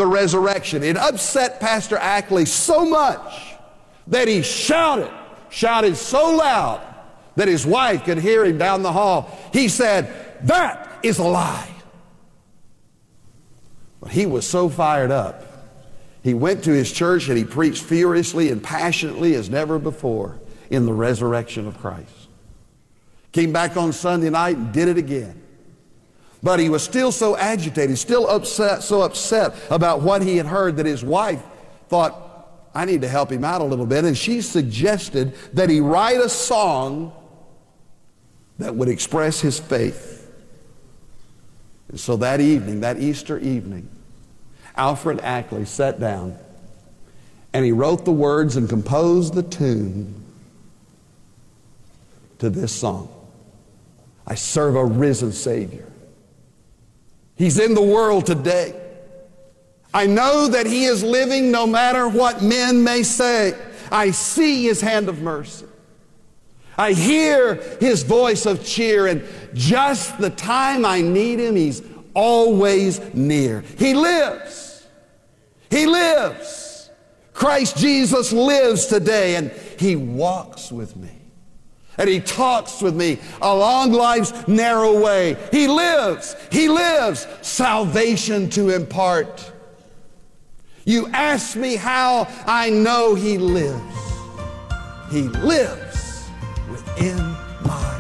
the resurrection. It upset Pastor Ackley so much that he shouted so loud that his wife could hear him down the hall. He said, "That is a lie." But he was so fired up. He went to his church and he preached furiously and passionately as never before in the resurrection of Christ. Came back on Sunday night and did it again. But he was still so agitated, so upset about what he had heard that his wife thought, I need to help him out a little bit. And she suggested that he write a song that would express his faith. And so that evening, that Easter evening, Alfred Ackley sat down and he wrote the words and composed the tune to this song. I serve a risen Savior. He's in the world today. I know that He is living no matter what men may say. I see His hand of mercy. I hear His voice of cheer, and just the time I need Him, He's always near. He lives. He lives. Christ Jesus lives today, and He walks with me. And He talks with me along life's narrow way. He lives. He lives. Salvation to impart. You ask me how I know He lives. He lives within my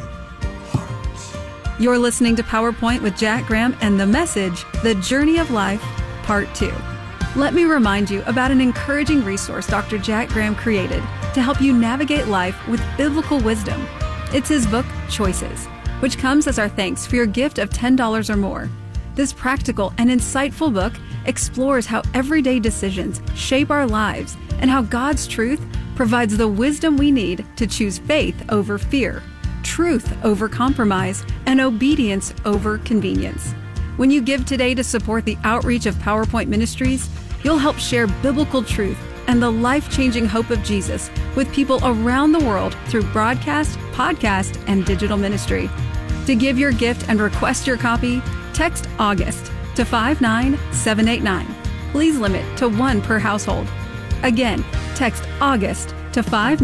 heart. You're listening to PowerPoint with Jack Graham and the message, The Journey of Life, Part 2. Let me remind you about an encouraging resource Dr. Jack Graham created to help you navigate life with biblical wisdom. It's his book, Choices, which comes as our thanks for your gift of $10 or more. This practical and insightful book explores how everyday decisions shape our lives and how God's truth provides the wisdom we need to choose faith over fear, truth over compromise, and obedience over convenience. When you give today to support the outreach of PowerPoint Ministries, you'll help share biblical truth and the life-changing hope of Jesus with people around the world through broadcast, podcast, and digital ministry. To give your gift and request your copy, text August to 59789. Please limit to one per household. Again, text August to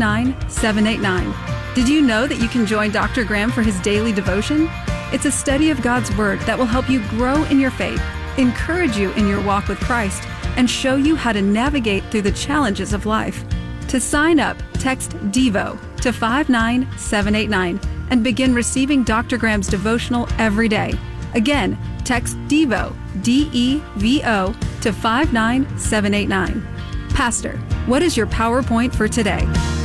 59789. Did you know that you can join Dr. Graham for his daily devotion? It's a study of God's Word that will help you grow in your faith, encourage you in your walk with Christ, and show you how to navigate through the challenges of life. To sign up, text DEVO to 59789 and begin receiving Dr. Graham's devotional every day. Again, text DEVO, D-E-V-O, to 59789. Pastor, what is your PowerPoint for today?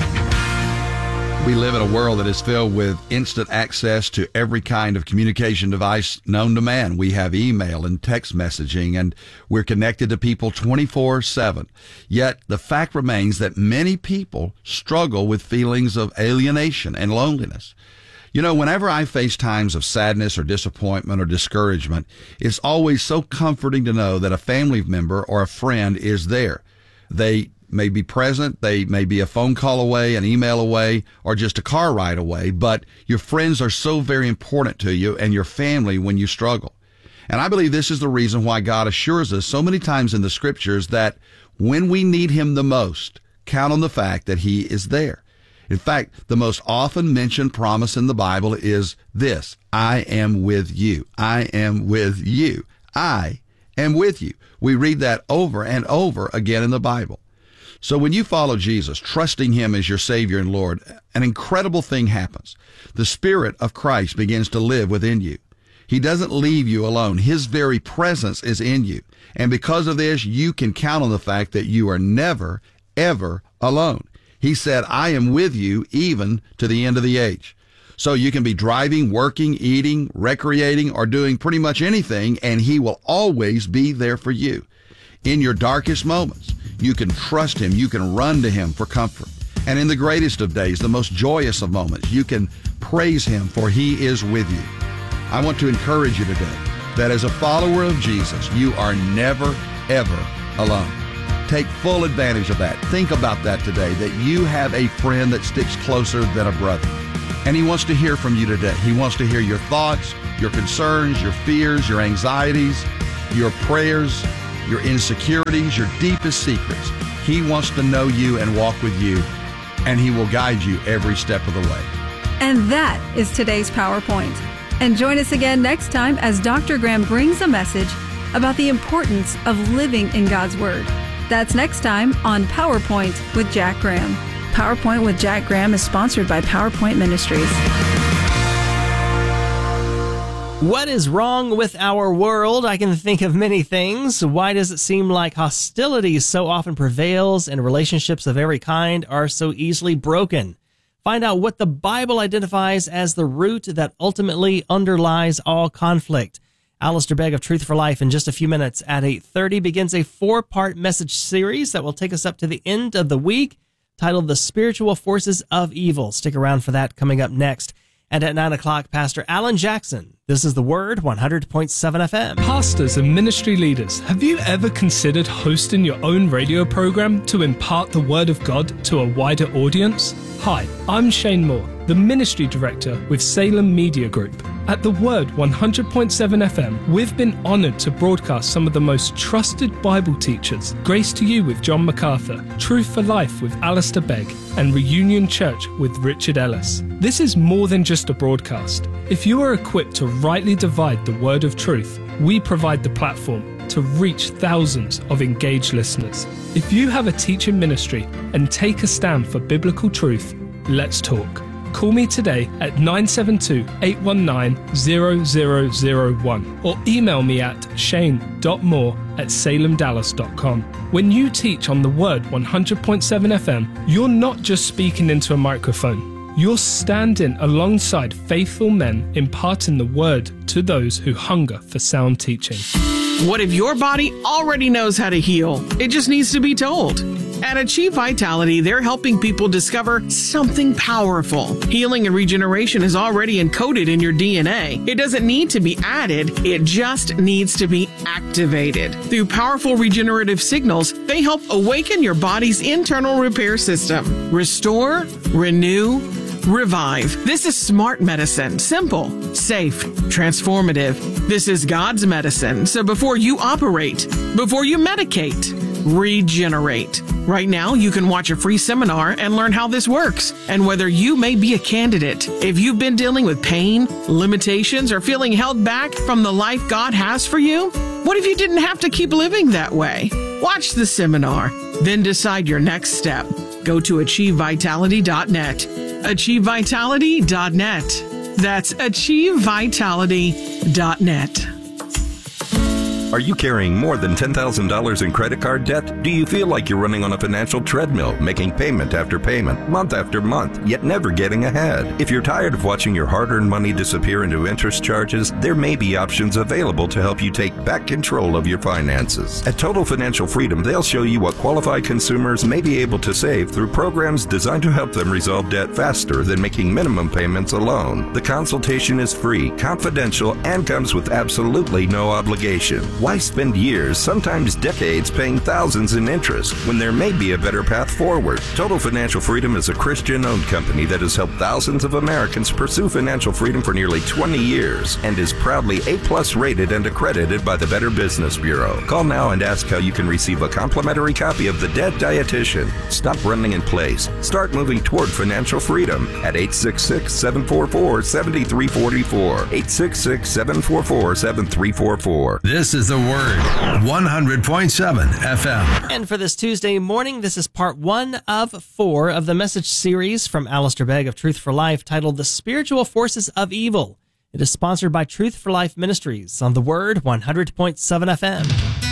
We live in a world that is filled with instant access to every kind of communication device known to man. We have email and text messaging, and we're connected to people 24/7. Yet the fact remains that many people struggle with feelings of alienation and loneliness. You know, whenever I face times of sadness or disappointment or discouragement, it's always so comforting to know that a family member or a friend is there. They may be present, they may be a phone call away, an email away, or just a car ride away, but your friends are so very important to you and your family when you struggle. And I believe this is the reason why God assures us so many times in the Scriptures that when we need Him the most, count on the fact that He is there. In fact, the most often mentioned promise in the Bible is this: I am with you. I am with you. I am with you. We read that over and over again in the Bible. So when you follow Jesus, trusting Him as your Savior and Lord, an incredible thing happens. The Spirit of Christ begins to live within you. He doesn't leave you alone. His very presence is in you. And because of this, you can count on the fact that you are never, ever alone. He said, I am with you even to the end of the age. So you can be driving, working, eating, recreating, or doing pretty much anything, and He will always be there for you. In your darkest moments, you can trust Him. You can run to Him for comfort. And in the greatest of days, the most joyous of moments, you can praise Him, for He is with you. I want to encourage you today that as a follower of Jesus, you are never, ever alone. Take full advantage of that. Think about that today, that you have a friend that sticks closer than a brother. And He wants to hear from you today. He wants to hear your thoughts, your concerns, your fears, your anxieties, your prayers. your insecurities, your deepest secrets. He wants to know you and walk with you, and He will guide you every step of the way. And that is today's PowerPoint. And join us again next time as Dr. Graham brings a message about the importance of living in God's Word. That's next time on PowerPoint with Jack Graham. PowerPoint with Jack Graham is sponsored by PowerPoint Ministries. What is wrong with our world? I can think of many things. Why does it seem like hostility so often prevails and relationships of every kind are so easily broken? Find out what the Bible identifies as the root that ultimately underlies all conflict. Alistair Begg of Truth for Life in just a few minutes at 8:30 begins a 4-part message series that will take us up to the end of the week, titled The Spiritual Forces of Evil. Stick around for that coming up next. And at 9 o'clock, Pastor Alan Jackson. This is The Word, 100.7 FM. Pastors and ministry leaders, have you ever considered hosting your own radio program to impart the Word of God to a wider audience? Hi, I'm Shane Moore, the Ministry Director with Salem Media Group. At The Word 100.7 FM, we've been honored to broadcast some of the most trusted Bible teachers. Grace to You with John MacArthur, Truth for Life with Alistair Begg, and Reunion Church with Richard Ellis. This is more than just a broadcast. If you are equipped to rightly divide the word of truth, we provide the platform to reach thousands of engaged listeners. If you have a teaching ministry and take a stand for biblical truth, let's talk. Call me today at 972-819-0001 or email me at shane.moore@salemdallas.com. When you teach on the Word 100.7 FM, you're not just speaking into a microphone. You're standing alongside faithful men imparting the Word to those who hunger for sound teaching. What if your body already knows how to heal? It just needs to be told. At Achieve Vitality, they're helping people discover something powerful. Healing and regeneration is already encoded in your DNA. It doesn't need to be added, it just needs to be activated. Through powerful regenerative signals, they help awaken your body's internal repair system. Restore, renew, revive. This is smart medicine. Simple, safe, transformative. This is God's medicine. So before you operate, before you medicate, regenerate. Right now, you can watch a free seminar and learn how this works and whether you may be a candidate. If you've been dealing with pain, limitations, or feeling held back from the life God has for you, what if you didn't have to keep living that way? Watch the seminar, then decide your next step. Go to achievevitality.net. achievevitality.net. That's achievevitality.net. Are you carrying more than $10,000 in credit card debt? Do you feel like you're running on a financial treadmill, making payment after payment, month after month, yet never getting ahead? If you're tired of watching your hard-earned money disappear into interest charges, there may be options available to help you take back control of your finances. At Total Financial Freedom, they'll show you what qualified consumers may be able to save through programs designed to help them resolve debt faster than making minimum payments alone. The consultation is free, confidential, and comes with absolutely no obligation. Why spend years, sometimes decades, paying thousands in interest when there may be a better path forward? Total Financial Freedom is a Christian-owned company that has helped thousands of Americans pursue financial freedom for nearly 20 years and is proudly A+ rated and accredited by the Better Business Bureau. Call now and ask how you can receive a complimentary copy of The Debt Dietitian. Stop running in place. Start moving toward financial freedom at 866-744-7344. 866-744-7344. This is The Word, 100.7 FM. And for this Tuesday morning, this is part 1 of 4 of the message series from Alistair Begg of Truth for Life, titled The Spiritual Forces of Evil. It is sponsored by Truth for Life Ministries on The Word, 100.7 FM.